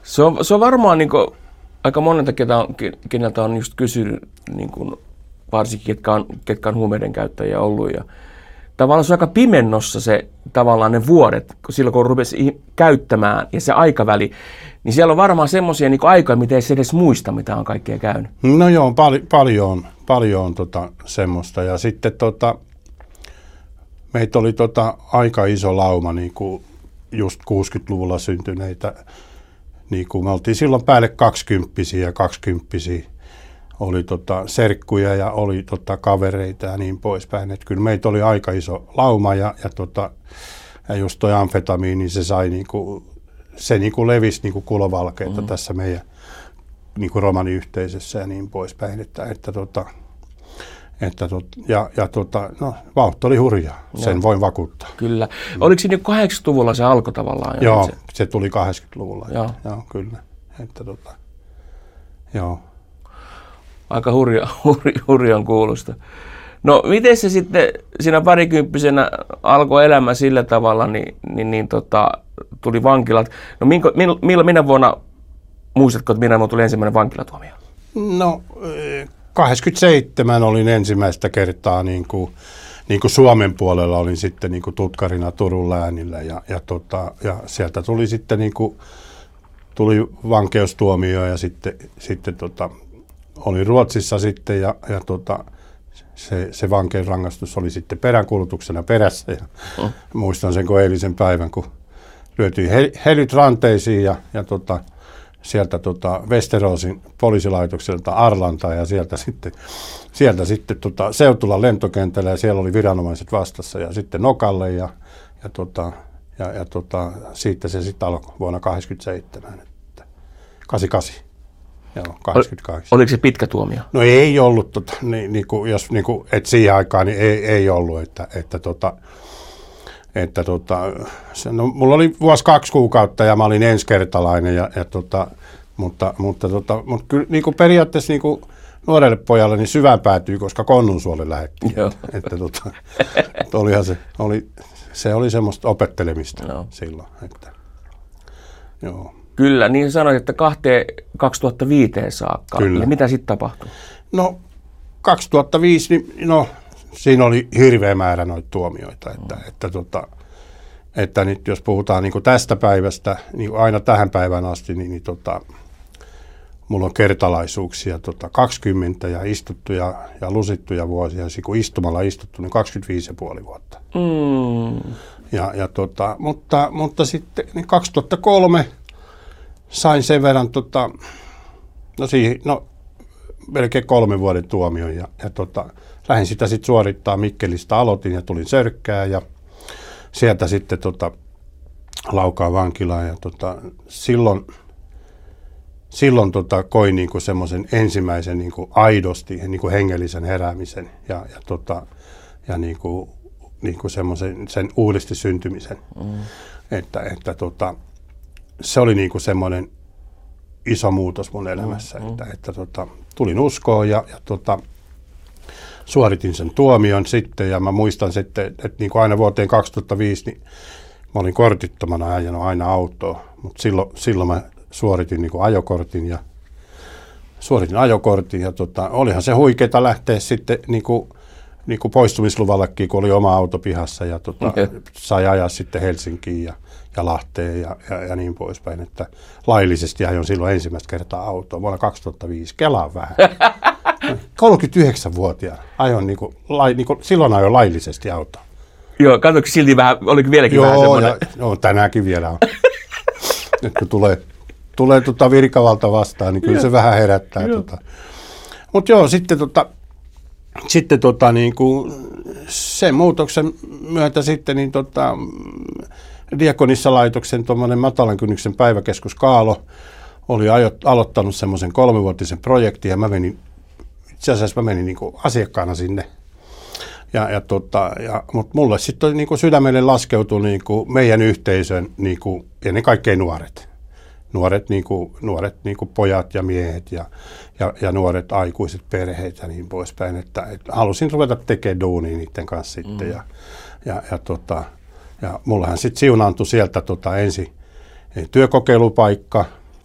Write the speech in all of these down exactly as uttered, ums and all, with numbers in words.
Se on, se on varmaan niin kuin, aika monelta, ketä on, keneltä on just kysynyt, niin kuin, varsinkin ketkä on, ketkä on huumeiden käyttäjiä ollut. Ja tavallaan se on aika pimennossa se tavallaan ne vuodet, silloin kun rupesi käyttämään ja se aikaväli, niin siellä on varmaan semmoisia niin aikoja, mitä ei se edes muista, mitä on kaikkea käynyt. No joo, pal- paljon, paljon on tota, semmoista. Ja sitten tota, meitä oli tota, aika iso lauma niin kuin just kuusikymmentäluvulla syntyneitä. Niin kuin me oltiin silloin päälle kaksikymppisiä ja kaksikymppisiä. Oli tota, serkkuja ja oli tota, kavereita ja niin poispäin. Et kyllä meitä oli aika iso lauma ja, ja, tota, ja just toi amfetamiini, se sai niinku, se niinku levisi niinku kulovalkeita mm. tässä meidän niinku romaniyhteisössä ja niin poispäin. Että, että, tota, että, tot, ja, ja tota, no, vauhti oli hurjaa, sen Joo. voin vakuuttaa. Kyllä. Mm. Oliko siinä kahdeksankymmentäluvulla se alkoi tavallaan? Joo, se, se tuli kahdeksankymmentäluvulla. Joo. Että, joo, kyllä. Että, tota, joo. Aika hurja, hurja, hurjan kuulosta. No miten se sitten siinä parikymppisenä alkoi elämä sillä tavalla, niin, niin, niin tota, tuli vankilat. No minkä, millä, minä vuonna, muistatko, että minä vuonna tuli ensimmäinen vankilatuomio? No kahdeksankymmentäseitsemän olin ensimmäistä kertaa niin kuin, niin kuin Suomen puolella olin sitten niin kuin tutkarina Turun läänillä ja, ja, tota, ja sieltä tuli sitten niin kuin, tuli vankeustuomio ja sitten, sitten tota, oli Ruotsissa sitten ja, ja tota, se, se vankeusrangaistus oli sitten peräänkuulutuksena perässä. Ja oh. Muistan sen kuin eilisen päivän, kun lyötiin he, helyt ranteisiin ja, ja tota, sieltä tota Westeroosin poliisilaitokselta Arlantaan ja sieltä sitten, sieltä sitten tota Seutulan lentokentällä ja siellä oli viranomaiset vastassa ja sitten Nokalle ja, ja, tota, ja, ja tota, siitä se sitten alkoi vuonna kahdeksankymmentäseitsemän, että kahdeksankymmentäkahdeksan. Joo, kahdeksankymmentäkahdeksan. Oliko se pitkä tuomio? No ei ollut, tota, niin, niin kuin, jos niin kuin, et siihen aikaan niin ei, ei ollut, että, että, tota, että tota, se, no, mulla oli vuosi kaksi kuukautta ja mä olin ensikertalainen, ja, ja, tota, mutta, mutta, tota, mutta kyllä niin kuin periaatteessa niin kuin nuorelle pojalle niin syvään päätyy, koska Konnunsuolle lähdettiin. Että, tota, että olihan se, oli, se oli semmoista opettelemista no. silloin. Että, joo. Kyllä, niin sanoit, että kahteen kaksituhattaviisi saakka. Kyllä. Ja mitä sitten tapahtui? No kaksituhattaviisi, niin no, siinä oli hirveä määrä noita tuomioita. Että, mm. että, tota, että nyt jos puhutaan niin kuin tästä päivästä niin aina tähän päivään asti, niin, niin tota, mulla on kertalaisuuksia tota, kaksikymmentä ja istuttuja ja lusittuja vuosia. Kun istumalla istuttu, niin kaksikymmentäviisi ja puoli vuotta. Mm. Ja, ja tota, mutta, mutta sitten niin kaksituhattakolme sain sen verran, tota, no, siihen, no melkein kolmen vuoden tuomion ja, ja tota, lähdin sitä sitten suorittaa Mikkelistä, aloitin ja tulin Sörkkään ja sieltä sitten tota, Laukaan vankilaan ja tota, silloin, silloin tota, koin niinku semmoisen ensimmäisen niinku aidosti niinku hengellisen heräämisen ja, ja, tota, ja niinku, niinku semmoisen sen uudesti syntymisen, mm. että, että tota, se oli niinku semmoinen iso muutos mun elämässä, mm, että, mm. että tota, tulin uskoon ja, ja tota, suoritin sen tuomion sitten ja mä muistan sitten, että, että niinku aina vuoteen kaksituhattaviisi niin mä olin kortittomana ajanut aina autoa, mutta silloin, silloin mä suoritin niinku ajokortin ja suoritin ajokortin ja tota, olihan se huikeeta lähteä sitten niinku, niinku poistumisluvallekin, kun oli oma auto pihassa ja tota, okay. sai ajaa sitten Helsinkiin ja ja Lahteen ja, ja, ja niin poispäin, että laillisesti ajoin silloin ensimmäistä kertaa autoa vuonna kaksituhattaviisi. Kelaa vähän. kolmekymmentäyhdeksänvuotiaana ajoin, niin kuin, lai, niin kuin, silloin ajoin laillisesti autoa. Joo, katsoinko silti vähän, oliko vieläkin joo, vähän semmoinen? Joo, tänäänkin vielä on. Nyt kun tulee, tulee tota virkavalta vastaan, niin kyllä se vähän herättää. Tota. Mutta joo, sitten, tota, sitten tota, niin kuin, sen muutoksen myötä sitten, niin tota, Diakonissalaitoksen tuommoinen matalan kynnyksen päiväkeskus Kaalo oli ajo, aloittanut semmoisen kolmivuotisen projektin ja mä menin, itse asiassa mä menin niin kuin asiakkaana sinne. Ja, ja tota, ja, mutta mulle sitten niin kuin sydämelle laskeutui niin kuin meidän yhteisön niin kuin, ja ne kaikkein nuoret. Nuoret, niin kuin, nuoret niin kuin pojat ja miehet ja, ja, ja nuoret aikuiset perheet ja niin poispäin. Että, että halusin ruveta tekemään duunia niiden kanssa sitten. Mm. Ja, ja, ja tota, Ja mullahan sitten siunaantui sieltä tota ensin työkokeilupaikka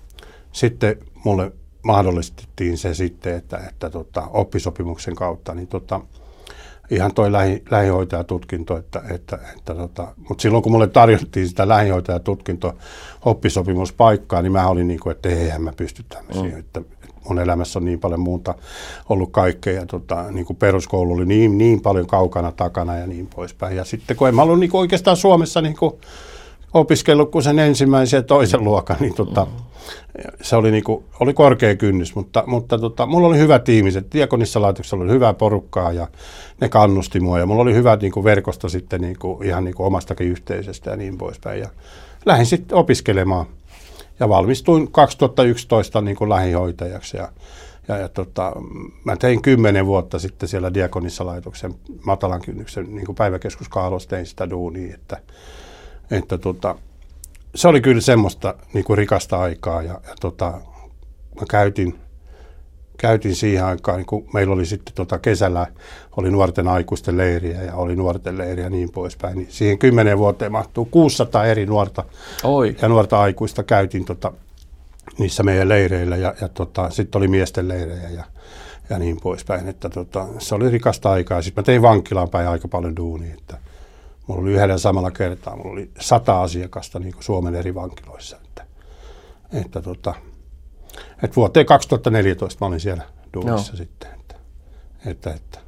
sitten mulle mahdollistettiin se sitten, että, että tota, oppisopimuksen kautta, niin tota, ihan toi lähi, lähihoitajatutkinto, että, että, että tota, mutta silloin kun mulle tarjottiin sitä lähihoitajatutkinto oppisopimuspaikkaa, niin mä olin niin kuin, että eihän mä pysty tämmöisiin, mm. että mun elämässä on niin paljon muuta ollut kaikkea ja tota, niin kuin peruskoulu oli niin, niin paljon kaukana takana ja niin poispäin. Ja sitten kun en mä ollut niin kuin oikeastaan Suomessa niin kuin opiskellut kuin sen ensimmäisen ja toisen luokan, niin tota, mm. se oli, niin kuin, oli korkea kynnys, mutta, mutta tota, mulla oli hyvät ihmiset. Diakonissalaitoksella oli hyvää porukkaa ja ne kannusti mua ja mulla oli hyvät niin kuin verkosto sitten niin kuin, ihan niin kuin omastakin yhteisöstä ja niin poispäin. Ja lähdin sitten opiskelemaan ja valmistuin kaksituhattayksitoista niin kuin lähihoitajaksi ja, ja, ja tota, mä tein kymmenen vuotta sitten siellä Diakonissalaitoksen matalan kynnyksen niin kuin päiväkeskus Kaalos tein sitä duunia, että Että tota, se oli kyllä semmoista niin kuin rikasta aikaa ja, ja tota, mä käytin, käytin siihen aikaan, niin kun meillä oli sitten tota kesällä oli nuorten aikuisten leiriä ja oli nuorten leiriä ja niin poispäin, niin siihen kymmenen vuoteen mahtuu kuusisataa eri nuorta Oi. ja nuorta aikuista käytin tota, niissä meidän leireillä ja, ja tota, sitten oli miesten leirejä ja, ja niin poispäin, että tota, se oli rikasta aikaa ja sitten mä tein vankilaan päin aika paljon duunia, että mulla oli yhdellä samalla kertaa, mulla oli sata asiakasta niin kuin Suomen eri vankiloissa. Että, että, tota, että vuoteen kaksituhattaneljätoista mä olin siellä duunissa no. sitten. Että, että, että.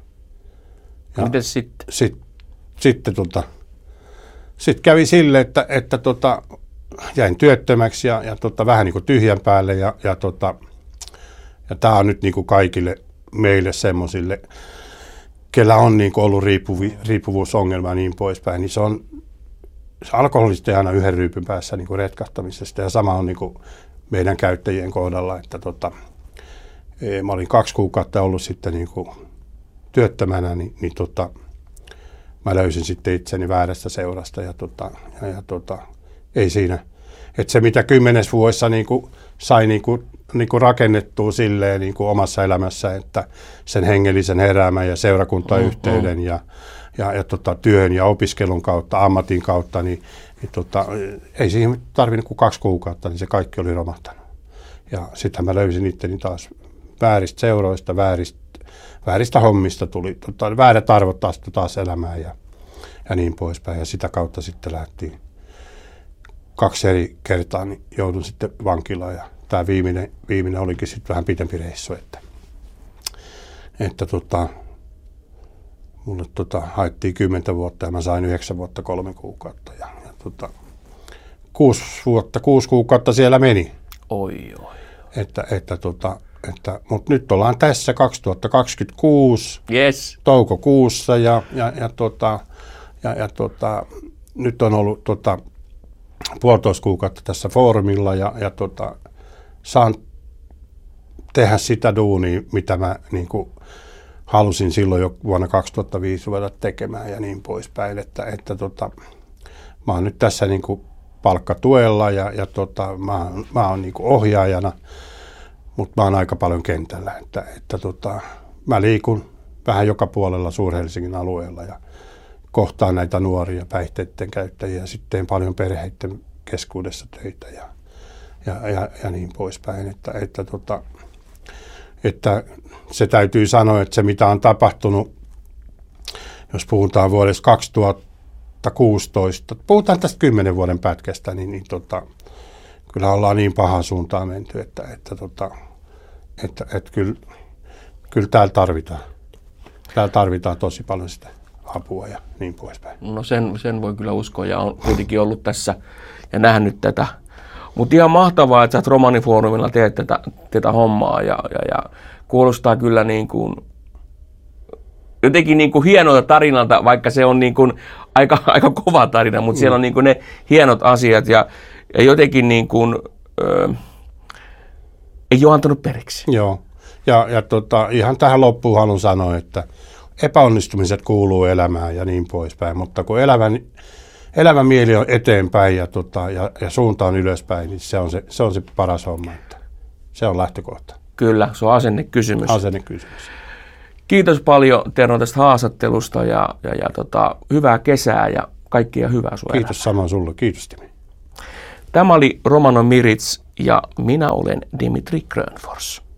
Miten sitten? Sit, sitten tota, sit kävi sille, että, että tota, jäin työttömäksi ja, ja tota, vähän niin kuin tyhjän päälle. Ja, ja, tota, ja tää on nyt niin kuin kaikille meille semmosille, kellä on niin kuin ollut riippuvi, riippuvuusongelma ja niin poispäin, niin se on se alkoholista aina yhden ryypyn päässä niin kuin retkahtamisesta. Ja sama on niin kuin meidän käyttäjien kohdalla, että tota, mä olin kaksi kuukautta ollut sitten niin kuin työttömänä, niin, niin tota, mä löysin sitten itseni väärästä seurasta ja, tota, ja, ja tota, ei siinä. Että se mitä kymmenes vuodessa niin kuin sai niin kuin niin kuin rakennettua silleen niin kuin omassa elämässä, että sen hengellisen heräämän ja seurakuntayhteyden mm, mm. ja, ja, ja tota, työn ja opiskelun kautta, ammatin kautta, niin, niin tota, ei siihen tarvinnut kuin kaksi kuukautta, niin se kaikki oli romahtanut. Ja sitten mä löysin itteni taas vääristä seuroista, vääristä, vääristä hommista tuli, tota, väärät arvot taas, taas elämään ja, ja niin poispäin. Ja sitä kautta sitten lähtiin kaksi eri kertaa, niin joudun sitten vankilaan ja tämä viimeinen, viimeinen olikin sitten vähän pitempi reissu, että, että tota, mulle tota, haettiin kymmentä vuotta ja mä sain yhdeksän vuotta kolme kuukautta ja, ja tota, kuusi vuotta, kuusi kuukautta siellä meni. Oi, oi. Että, että, tota, että, mutta nyt ollaan tässä kaksituhattakaksikymmentäkuusi yes. toukokuussa ja, ja, ja, tota, ja, ja tota, nyt on ollut tota, puolitoista kuukautta tässä foorumilla ja, ja tota, saan tehdä sitä duunia, mitä mä niin kuin halusin silloin jo vuonna kaksituhattaviisi ruveta tekemään ja niin poispäin. Että, että tota, mä oon nyt tässä niin kuin palkkatuella ja, ja tota, mä, mä oon niin kuin ohjaajana, mutta mä oon aika paljon kentällä. Että, että tota, mä liikun vähän joka puolella Suur-Helsingin alueella ja kohtaan näitä nuoria päihteiden käyttäjiä ja sitten teen paljon perheiden keskuudessa töitä ja Ja, ja, ja niin poispäin, että, että, tota, että se täytyy sanoa, että se mitä on tapahtunut, jos puhutaan vuodesta kaksituhattakuusitoista, puhutaan tästä kymmenen vuoden pätkästä, niin, niin tota, kyllä ollaan niin pahaan suuntaan menty, että, että, tota, että, että kyllä, kyllä täällä tarvitaan, täällä tarvitaan tosi paljon sitä apua ja niin poispäin. No sen, sen voi kyllä uskoa ja on kuitenkin ollut tässä ja nähnyt tätä. Mutta ihan mahtavaa, että sä Romanifoorumilla teet tätä, tätä hommaa ja, ja, ja kuulostaa kyllä niin kuin, jotenkin niin kuin hienolta tarinalta, vaikka se on niin kuin aika, aika kova tarina, mutta mm. siellä on niin kuin ne hienot asiat ja, ja jotenkin niin kuin, ö, ei ole antanut periksi. Joo, ja, ja tota, ihan tähän loppuun haluan sanoa, että epäonnistumiset kuuluu elämään ja niin poispäin, mutta kun elävän Elävä mieli on eteenpäin ja, tota, ja, ja suunta on ylöspäin, niin se on se, se on se paras homma. Että se on lähtökohta. Kyllä, se on asennekysymys. Asennekysymys. Kiitos paljon Tero tästä haastattelusta ja, ja, ja tota, hyvää kesää ja kaikkia hyvää sun Kiitos elämään. Samoin sulle. Kiitos Timi. Tämä oli Romano Miritz ja minä olen Dimitri Grönfors.